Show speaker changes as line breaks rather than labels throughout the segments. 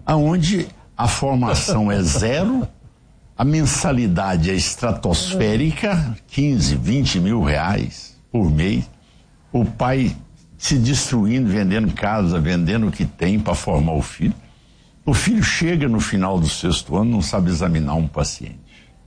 aonde a formação é zero, a mensalidade é estratosférica, 15, 20 mil reais por mês, o pai se destruindo, vendendo casa, vendendo o que tem para formar o filho. O filho chega no final do 6º ano, não sabe examinar um paciente.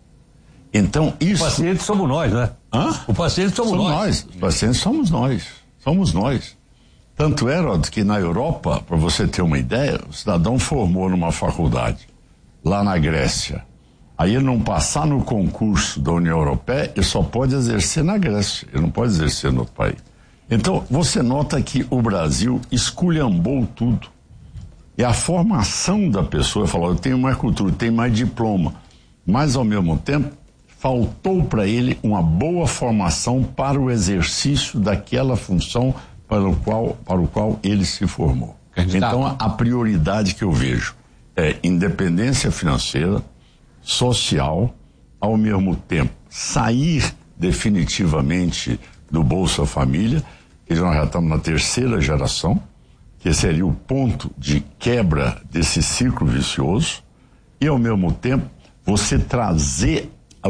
Então, isso...
O paciente somos nós, né?
Hã?
O paciente somos nós.
Os pacientes somos nós. Somos nós. Tanto é, Rod, que na Europa, para você ter uma ideia, o cidadão formou numa faculdade, lá na Grécia. Aí ele não passar no concurso da União Europeia, ele só pode exercer na Grécia, ele não pode exercer no outro país. Então, você nota que o Brasil esculhambou tudo. E a formação da pessoa, falou, eu tenho mais cultura, eu tenho mais diploma, mas ao mesmo tempo, faltou para ele uma boa formação para o exercício daquela função para o qual ele se formou.
Candidato.
Então, a prioridade que eu vejo é independência financeira, social, ao mesmo tempo, sair definitivamente do Bolsa Família, que nós já estamos na 3ª geração, que seria o ponto de quebra desse ciclo vicioso, e ao mesmo tempo, você trazer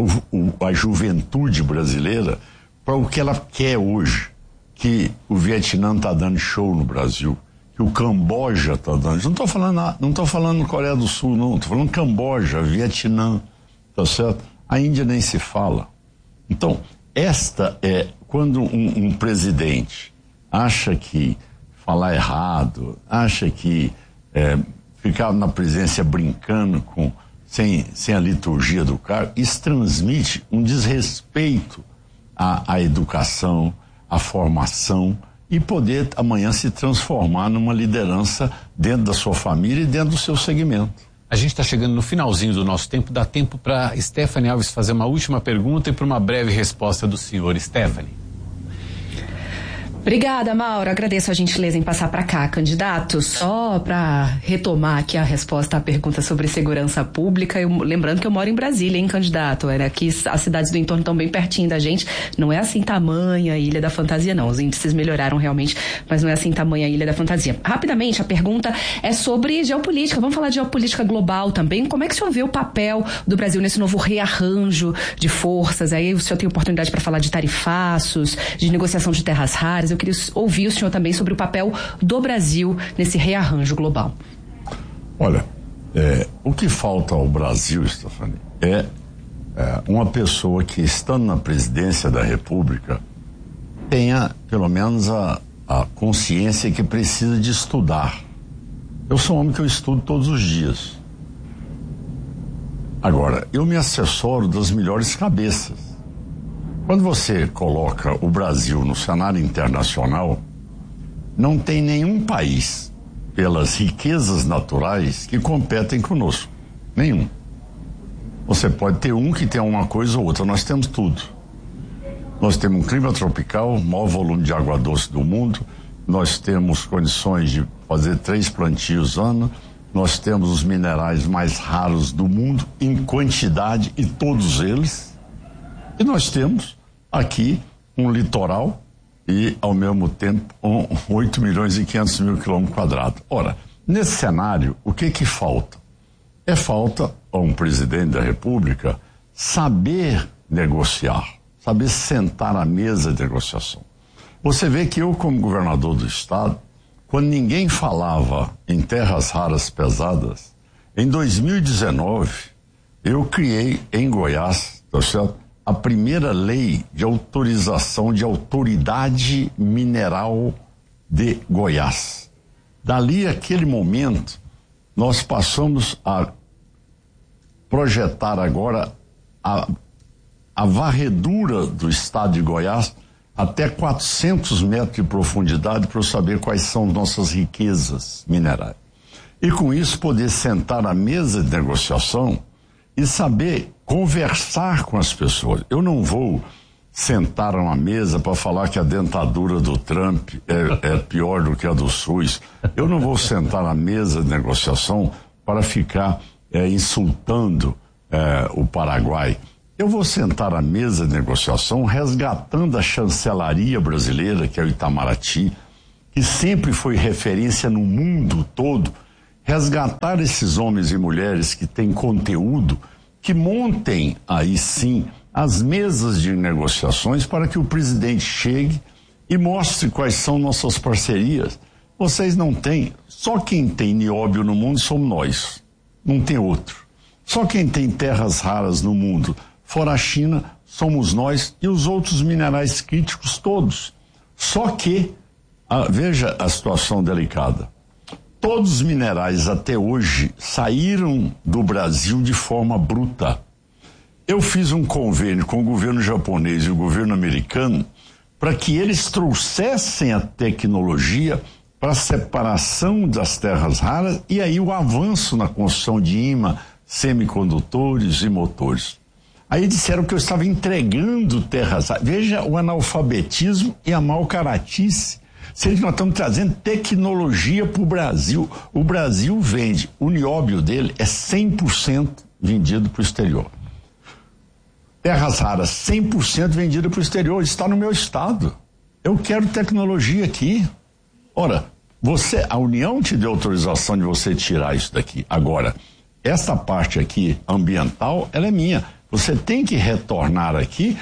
a juventude brasileira para o que ela quer hoje, que o Vietnã está dando show no Brasil, que o Camboja está dando. Não estou falando Coreia do Sul, não. Estou falando Camboja, Vietnã, tá certo? A Índia nem se fala. Então, esta é quando um presidente acha que falar errado, acha que ficar na presidência brincando sem a liturgia do cargo, isso transmite um desrespeito à educação, à formação, e poder amanhã se transformar numa liderança dentro da sua família e dentro do seu segmento.
A gente está chegando no finalzinho do nosso tempo, dá tempo para Stephanie Alves fazer uma última pergunta e para uma breve resposta do senhor. Stephanie.
Obrigada, Mauro. Agradeço a gentileza em passar para cá, candidato. Só para retomar aqui a resposta à pergunta sobre segurança pública, lembrando que eu moro em Brasília, hein, candidato? Aqui as cidades do entorno estão bem pertinho da gente. Não é assim tamanha a Ilha da Fantasia, não. Os índices melhoraram realmente, mas não é assim tamanha a Ilha da Fantasia. Rapidamente, a pergunta é sobre geopolítica. Vamos falar de geopolítica global também. Como é que o senhor vê o papel do Brasil nesse novo rearranjo de forças? Aí o senhor tem oportunidade para falar de tarifaços, de negociação de terras raras. Eu queria ouvir o senhor também sobre o papel do Brasil nesse rearranjo global.
Olha, o que falta ao Brasil, Stephanie, é uma pessoa que, estando na presidência da República, tenha pelo menos a consciência que precisa de estudar. Eu sou um homem que eu estudo todos os dias. Agora, eu me assessoro das melhores cabeças. Quando você coloca o Brasil no cenário internacional, não tem nenhum país, pelas riquezas naturais, que competem conosco. Nenhum. Você pode ter um que tem uma coisa ou outra, nós temos tudo. Nós temos um clima tropical, o maior volume de água doce do mundo, nós temos condições de fazer 3 plantios ano, nós temos os minerais mais raros do mundo, em quantidade, e todos eles, e nós temos aqui um litoral e, ao mesmo tempo, 8 milhões e 500 mil quilômetros quadrados. Ora, nesse cenário, o que falta? Falta a um presidente da República saber negociar, saber sentar à mesa de negociação. Você vê que eu, como governador do estado, quando ninguém falava em terras raras pesadas, em 2019, eu criei em Goiás, tá certo? A primeira lei de autorização de autoridade mineral de Goiás. Dali, aquele momento, nós passamos a projetar agora a varredura do estado de Goiás até 400 metros de profundidade para eu saber quais são nossas riquezas minerais. E com isso poder sentar à mesa de negociação e saber conversar com as pessoas. Eu não vou sentar a uma mesa para falar que a dentadura do Trump é pior do que a do SUS. Eu não vou sentar à mesa de negociação para ficar insultando o Paraguai. Eu vou sentar à mesa de negociação resgatando a chancelaria brasileira, que é o Itamaraty, que sempre foi referência no mundo todo resgatar esses homens e mulheres que têm conteúdo, que montem aí sim as mesas de negociações para que o presidente chegue e mostre quais são nossas parcerias. Vocês não têm, só quem tem nióbio no mundo somos nós, não tem outro. Só quem tem terras raras no mundo, fora a China, somos nós e os outros minerais críticos todos. Só que, veja a situação delicada, todos os minerais até hoje saíram do Brasil de forma bruta. Eu fiz um convênio com o governo japonês e o governo americano para que eles trouxessem a tecnologia para a separação das terras raras e aí o avanço na construção de imã, semicondutores e motores. Aí disseram que eu estava entregando terras raras. Veja o analfabetismo e a mau caratice. Se nós estamos trazendo tecnologia para o Brasil. O Brasil vende, o nióbio dele é 100% vendido para o exterior. Terras raras, 100% vendida para o exterior, está no meu estado. Eu quero tecnologia aqui. Ora, a União te deu autorização de você tirar isso daqui. Agora, essa parte aqui, ambiental, ela é minha. Você tem que retornar aqui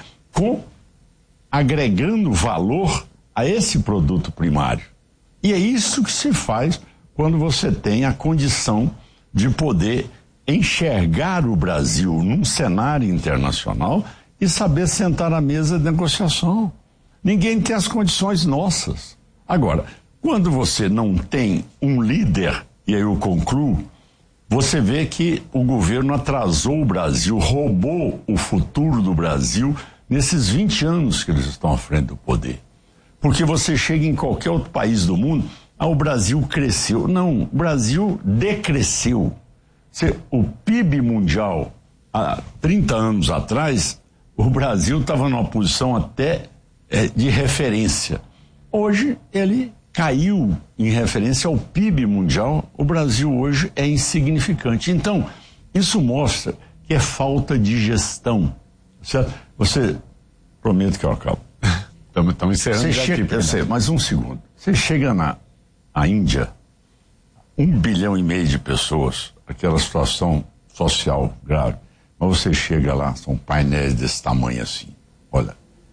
agregando valor a esse produto primário. E é isso que se faz quando você tem a condição de poder enxergar o Brasil num cenário internacional e saber sentar à mesa de negociação. Ninguém tem as condições nossas. Agora, quando você não tem um líder, e aí eu concluo, você vê que o governo atrasou o Brasil, roubou o futuro do Brasil nesses 20 anos que eles estão à frente do poder. Porque você chega em qualquer outro país do mundo, o Brasil cresceu. Não, o Brasil decresceu. O PIB mundial, há 30 anos atrás, o Brasil estava numa posição até de referência. Hoje, ele caiu em referência ao PIB mundial. O Brasil hoje é insignificante. Então, isso mostra que é falta de gestão. Certo? Você, prometo que eu acabo.
Estamos encerrando já aqui.
Eu sei, mais um segundo. Você chega na Índia, 1,5 bilhão de pessoas, aquela situação social grave, mas você chega lá, são painéis desse tamanho assim. Olha,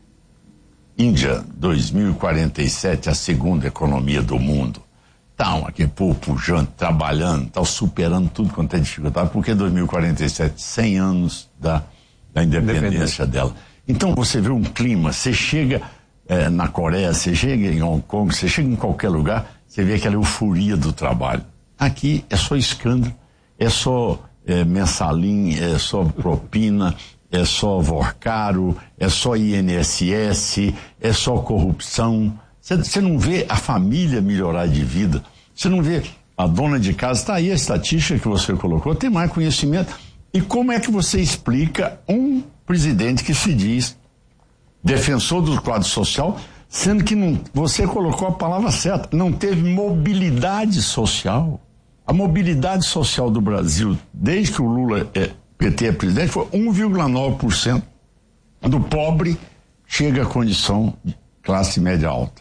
Índia, 2047, a segunda economia do mundo. Estão aqui, pujante, trabalhando, estão superando tudo quanto é dificuldade, porque 2047, 100 anos da independência dela. Então você vê um clima, você chega na Coreia, você chega em Hong Kong, você chega em qualquer lugar, você vê aquela euforia do trabalho. Aqui é só escândalo, é só mensalim, é só propina, é só vorcaro, é só INSS, é só corrupção. Você não vê a família melhorar de vida, você não vê a dona de casa. Está aí a estatística que você colocou, tem mais conhecimento. E como é que você explica um presidente que se diz defensor do quadro social, sendo que você colocou a palavra certa, não teve mobilidade social? A mobilidade social do Brasil, desde que o Lula PT é presidente, foi 1,9% do pobre chega à condição de classe média alta.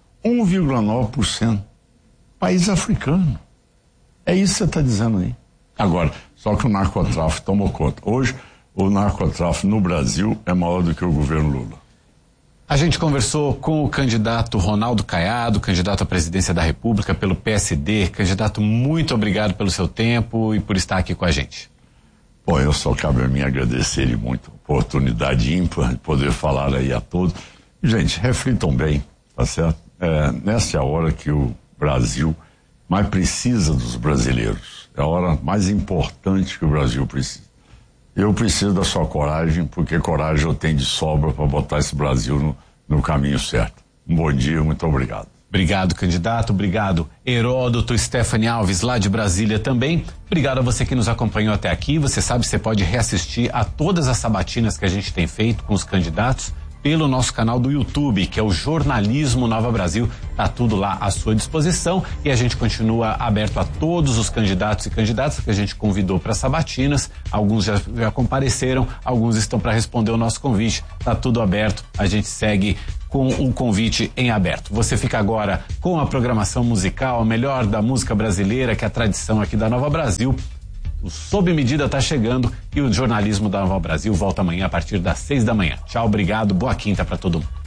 1,9%. País africano. É isso que você está dizendo aí. Agora, só que o narcotráfico tomou conta. Hoje, o narcotráfico no Brasil é maior do que o governo Lula.
A gente conversou com o candidato Ronaldo Caiado, candidato à presidência da República pelo PSD. Candidato, muito obrigado pelo seu tempo e por estar aqui com a gente.
Bom, eu só cabe a mim agradecer muito a oportunidade ímpar de poder falar aí a todos. Gente, reflitam bem, tá certo? Nessa é a hora que o Brasil mais precisa dos brasileiros. É a hora mais importante que o Brasil precisa. Eu preciso da sua coragem, porque coragem eu tenho de sobra para botar esse Brasil no caminho certo. Um bom dia, muito obrigado.
Obrigado, candidato. Obrigado, Heródoto, Stephanie Alves, lá de Brasília também. Obrigado a você que nos acompanhou até aqui. Você sabe, você pode reassistir a todas as sabatinas que a gente tem feito com os candidatos pelo nosso canal do YouTube, que é o Jornalismo Nova Brasil. Tá tudo lá à sua disposição e a gente continua aberto a todos os candidatos e candidatas que a gente convidou para sabatinas. Alguns já compareceram, alguns estão para responder o nosso convite. Tá tudo aberto. A gente segue com o convite em aberto. Você fica agora com a programação musical, a melhor da música brasileira, que é a tradição aqui da Nova Brasil. O Sob Medida está chegando e o jornalismo da Nova Brasil volta amanhã a partir das 6 da manhã. Tchau, obrigado, boa quinta para todo mundo.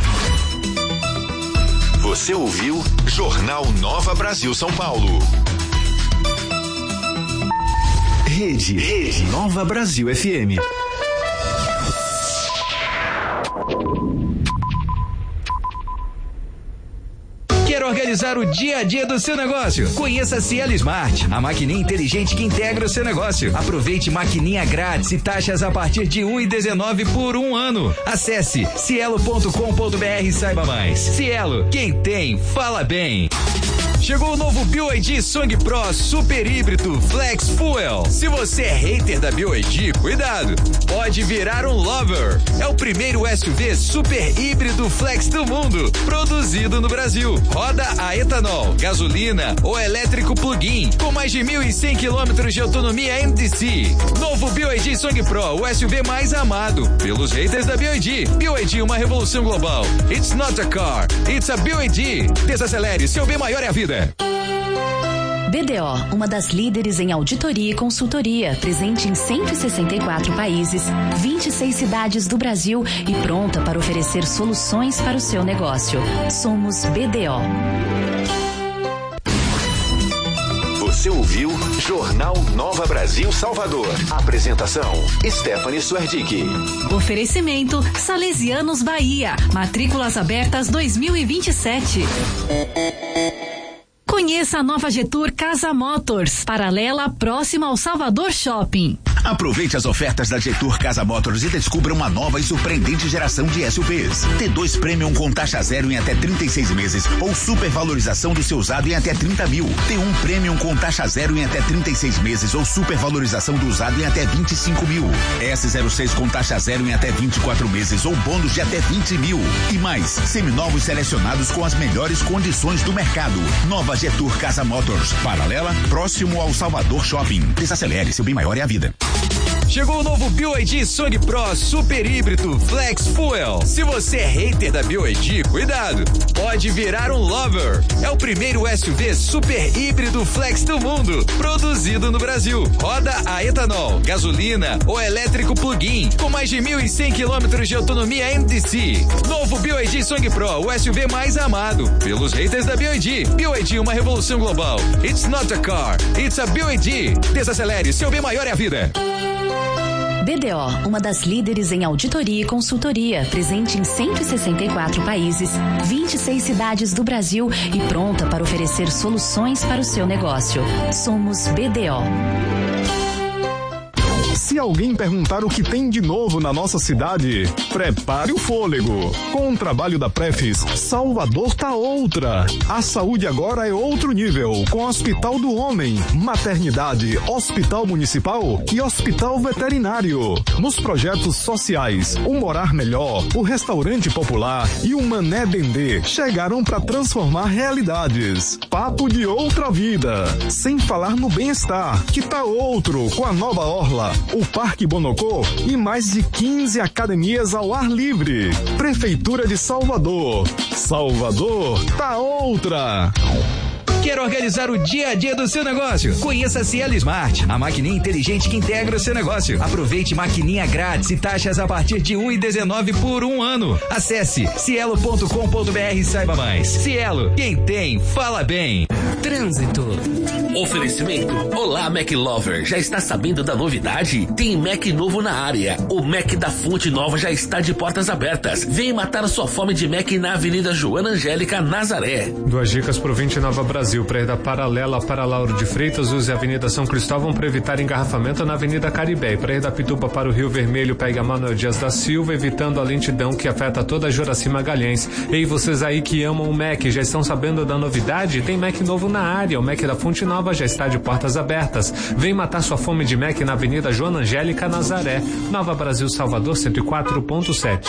Você ouviu Jornal Nova Brasil São Paulo. Rede Nova Brasil FM.
Quer organizar o dia a dia do seu negócio? Conheça a Cielo Smart, a maquininha inteligente que integra o seu negócio. Aproveite maquininha grátis e taxas a partir de 1,19 por 1 ano. Acesse cielo.com.br e saiba mais. Cielo, quem tem, fala bem. Chegou o novo BYD Song Pro Super Híbrido Flex Fuel. Se você é hater da BYD, cuidado, pode virar um lover. É o primeiro SUV super híbrido flex do mundo, produzido no Brasil. Roda a etanol, gasolina ou elétrico plug-in, com mais de 1.100 quilômetros de autonomia NDC. Novo BYD Song Pro, o SUV mais amado pelos haters da BYD. BYD, uma revolução global. It's not a car, it's a BYD. Desacelere, seu bem maior é a vida.
BDO, uma das líderes em auditoria e consultoria, presente em 164 países, 26 cidades do Brasil e pronta para oferecer soluções para o seu negócio. Somos BDO.
Você ouviu Jornal Nova Brasil Salvador. Apresentação, Stephanie Suerdick.
Oferecimento, Salesianos Bahia. Matrículas abertas 2027. Conheça a nova Getur Casa Motors, paralela próxima ao Salvador Shopping.
Aproveite as ofertas da Getur Casa Motors e descubra uma nova e surpreendente geração de SUVs. T2 Premium com taxa zero em até 36 meses ou supervalorização do seu usado em até 30 mil. T1 Premium com taxa zero em até 36 meses ou supervalorização do usado em até 25 mil. S06 com taxa zero em até 24 meses ou bônus de até 20 mil. E mais, seminovos selecionados com as melhores condições do mercado. Nova Getur Casa Motors, paralela, próximo ao Salvador Shopping. Desacelere, seu bem maior é a vida.
Chegou o novo BYD Song Pro Super Híbrido Flex Fuel. Se você é hater da BYD, cuidado, pode virar um lover. É o primeiro SUV super híbrido flex do mundo, produzido no Brasil. Roda a etanol, gasolina ou elétrico plug-in, com mais de 1.100 quilômetros de autonomia NDC. Novo BYD Song Pro, o SUV mais amado pelos haters da BYD. BYD, uma revolução global. It's not a car, it's a BYD. Desacelere, seu bem maior é a vida.
BDO, uma das líderes em auditoria e consultoria, presente em 164 países, 26 cidades do Brasil e pronta para oferecer soluções para o seu negócio. Somos BDO.
Se alguém perguntar o que tem de novo na nossa cidade, prepare o fôlego. Com o trabalho da Prefis, Salvador tá outra. A saúde agora é outro nível, com Hospital do Homem, Maternidade, Hospital Municipal e Hospital Veterinário. Nos projetos sociais, o Morar Melhor, o Restaurante Popular e o Mané Dendê chegaram para transformar realidades. Papo de outra vida. Sem falar no bem-estar, que tá outro, com a nova orla, o Parque Bonocô e mais de 15 academias ao ar livre. Prefeitura de Salvador. Salvador tá outra.
Quer organizar o dia a dia do seu negócio? Conheça a Cielo Smart, a maquininha inteligente que integra o seu negócio. Aproveite maquininha grátis e taxas a partir de 1,19 por 1 ano. Acesse cielo.com.br e saiba mais. Cielo, quem tem, fala bem.
Trânsito. Oferecimento. Olá, Mac Lover. Já está sabendo da novidade? Tem Mac novo na área. O Mac da Fonte Nova já está de portas abertas. Vem matar a sua fome de Mac na Avenida Joana Angélica, Nazaré.
2 dicas pro 20 Nova Brasil. Para ir da paralela para Lauro de Freitas, use a Avenida São Cristóvão para evitar engarrafamento na Avenida Caribe. Para ir da Pituba para o Rio Vermelho, pegue a Manuel Dias da Silva, evitando a lentidão que afeta toda a Juraci Magalhães. Ei, vocês aí que amam o Mac, já estão sabendo da novidade? Tem Mac novo na área. O Mac da Fonte Nova já está de portas abertas. Vem matar sua fome de Mac na Avenida Joana Angélica, Nazaré. Nova Brasil, Salvador, 104.7.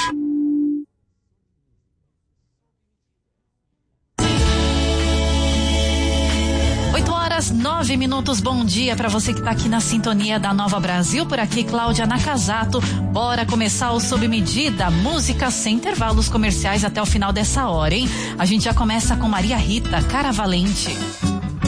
9 minutos, bom dia para você que está aqui na sintonia da Nova Brasil. Por aqui, Cláudia Nakazato. Bora começar o Sob Medida, música sem intervalos comerciais até o final dessa hora, hein? A gente já começa com Maria Rita, Cara Valente.